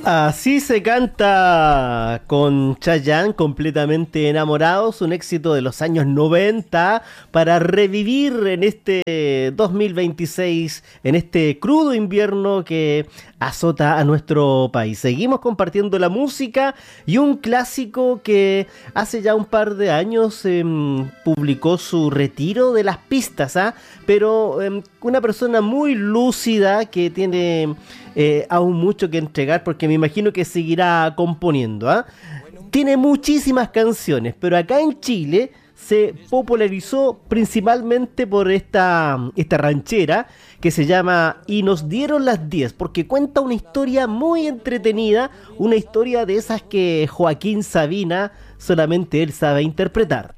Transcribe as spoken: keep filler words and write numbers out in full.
Así se canta con Chayanne, completamente enamorados, un éxito de los años noventa para revivir en este dos mil veintiséis, en este crudo invierno que azota a nuestro país. Seguimos compartiendo la música y un clásico que hace ya un par de años eh, publicó su retiro de las pistas, ¿ah? Pero eh, una persona muy lúcida que tiene eh, aún mucho que entregar porque me imagino que seguirá componiendo, ¿ah? Tiene muchísimas canciones, pero acá en Chile se popularizó principalmente por esta, esta ranchera que se llama Y nos dieron las diez, porque cuenta una historia muy entretenida, una historia de esas que Joaquín Sabina solamente él sabe interpretar.